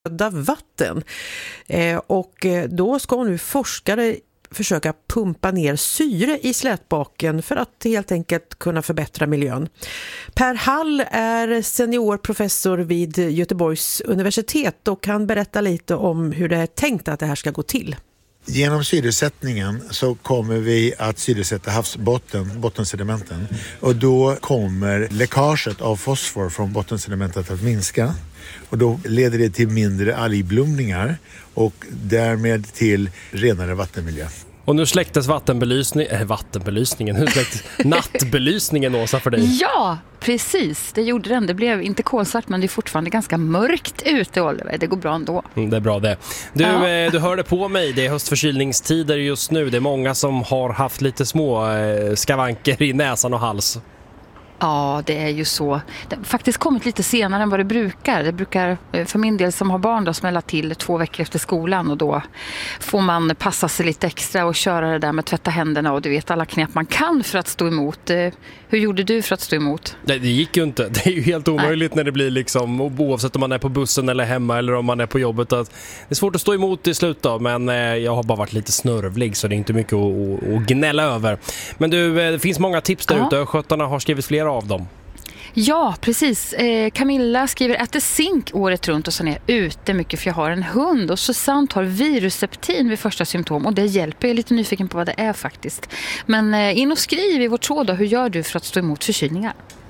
vatten. Och då ska nu forskare försöka pumpa ner syre i slätbaken för att helt enkelt kunna förbättra miljön. Per Hall är seniorprofessor vid Göteborgs universitet och kan berätta lite om hur det är tänkt att det här ska gå till. Genom syresättningen så kommer vi att syresätta bottensedimenten, och då kommer läckaget av fosfor från bottensedimentet att minska, och då leder det till mindre algblomningar och därmed till renare vattenmiljö. Och nu släcktes vattenbelysningen. Nu släcktes nattbelysningen, Åsa, för dig. Ja, precis. Det gjorde den. Det blev inte kolsvart, men det är fortfarande ganska mörkt ute, Oliver. Det går bra ändå. Det är bra det. Du hörde på mig. Det är höstförkylningstider just nu. Det är många som har haft lite små skavanker i näsan och hals. Ja, det är ju så. Det har faktiskt kommit lite senare än vad det brukar. Det brukar för min del som har barn då smälla till 2 veckor efter skolan, och då får man passa sig lite extra och köra det där med tvätta händerna och du vet alla knep man kan för att stå emot. Hur gjorde du för att stå emot? Nej, det gick ju inte. Det är ju helt omöjligt när det blir liksom, oavsett om man är på bussen eller hemma eller om man är på jobbet. Att det är svårt att stå emot i slut då, men jag har bara varit lite snörvlig så det är inte mycket att gnälla över. Men du, det finns många tips där ute. Skötarna har skrivit flera av dem. Ja, precis. Camilla skriver äter zink året runt och sen är jag ute mycket för jag har en hund. Och Susanne tar virusseptin vid första symptom och det hjälper. Jag är lite nyfiken på vad det är faktiskt. Men in och skriv i vårt tråd då, hur gör du för att stå emot förkylningar?